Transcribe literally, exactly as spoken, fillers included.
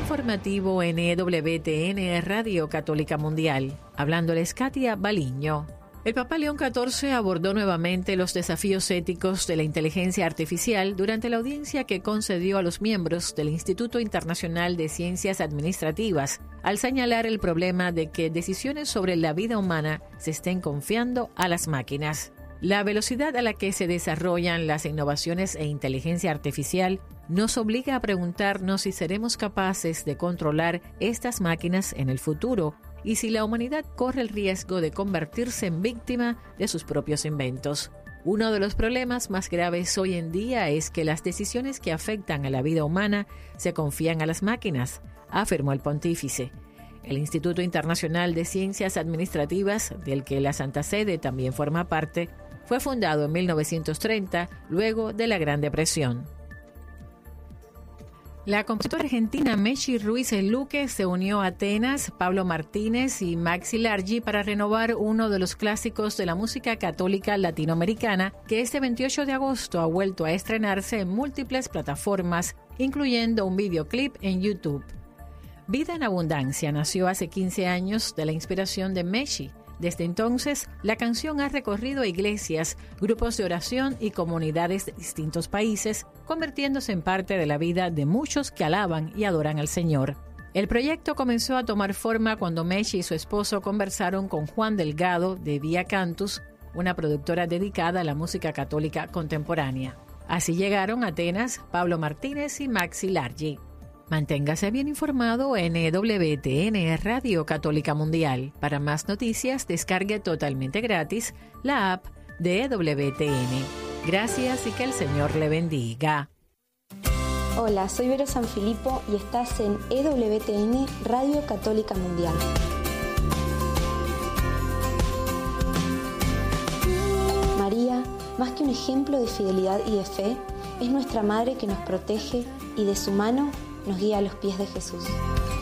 informativo en E W T N Radio Católica Mundial. Hablándoles Katia Baliño. El Papa León catorce abordó nuevamente los desafíos éticos de la inteligencia artificial durante la audiencia que concedió a los miembros del Instituto Internacional de Ciencias Administrativas, al señalar el problema de que decisiones sobre la vida humana se estén confiando a las máquinas. La velocidad a la que se desarrollan las innovaciones e inteligencia artificial nos obliga a preguntarnos si seremos capaces de controlar estas máquinas en el futuro y si la humanidad corre el riesgo de convertirse en víctima de sus propios inventos. Uno de los problemas más graves hoy en día es que las decisiones que afectan a la vida humana se confían a las máquinas, afirmó el pontífice. El Instituto Internacional de Ciencias Administrativas, del que la Santa Sede también forma parte, fue fundado en mil novecientos treinta, luego de la Gran Depresión. La compositora argentina Mechi Ruiz Luque se unió a Atenas, Pablo Martínez y Maxi Largi para renovar uno de los clásicos de la música católica latinoamericana que este veintiocho de agosto ha vuelto a estrenarse en múltiples plataformas, incluyendo un videoclip en YouTube. Vida en Abundancia nació hace quince años de la inspiración de Mechi. Desde entonces, la canción ha recorrido iglesias, grupos de oración y comunidades de distintos países, convirtiéndose en parte de la vida de muchos que alaban y adoran al Señor. El proyecto comenzó a tomar forma cuando Mechi y su esposo conversaron con Juan Delgado de Via Cantus, una productora dedicada a la música católica contemporánea. Así llegaron a Atenas, Pablo Martínez y Maxi Largi. Manténgase bien informado en E W T N Radio Católica Mundial. Para más noticias, descargue totalmente gratis la app de E W T N. Gracias y que el Señor le bendiga. Hola, soy Vero Sanfilippo y estás en E W T N Radio Católica Mundial. María, más que un ejemplo de fidelidad y de fe, es nuestra Madre que nos protege y de su mano nos guía a los pies de Jesús.